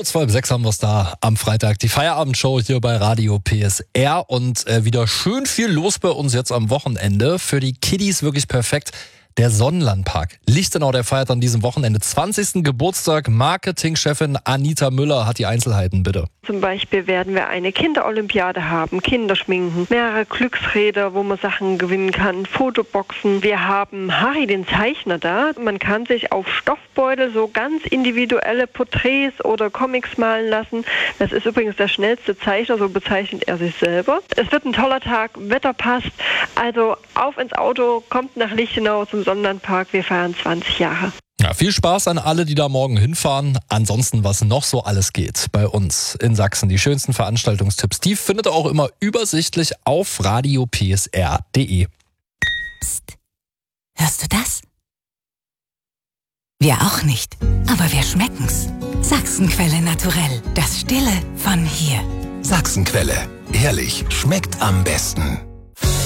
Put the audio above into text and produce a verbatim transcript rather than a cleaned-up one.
Kurz vor halb sechs haben wir es da am Freitag. Die Feierabendshow hier bei Radio P S R und äh, wieder schön viel los bei uns jetzt am Wochenende. Für die Kiddies wirklich perfekt. Der Sonnenlandpark Lichtenau, der feiert an diesem Wochenende zwanzigsten Geburtstag. Marketingchefin Anita Müller hat die Einzelheiten, bitte. Zum Beispiel werden wir eine Kinderolympiade haben, Kinderschminken, mehrere Glücksräder, wo man Sachen gewinnen kann, Fotoboxen. Wir haben Harry, den Zeichner, da. Man kann sich auf Stoffbeutel so ganz individuelle Porträts oder Comics malen lassen. Das ist übrigens der schnellste Zeichner, so bezeichnet er sich selber. Es wird ein toller Tag, Wetter passt. Also auf ins Auto, kommt nach Lichtenau zum Sonnenlandpark. Wir feiern zwanzig Jahre. Ja, viel Spaß an alle, die da morgen hinfahren. Ansonsten, was noch so alles geht bei uns in Sachsen. Die schönsten Veranstaltungstipps, die findet ihr auch immer übersichtlich auf radio p s r punkt d e. Psst. Hörst du das? Wir auch nicht, aber wir schmecken's. Sachsenquelle naturell, das Stille von hier. Sachsenquelle, ehrlich, schmeckt am besten.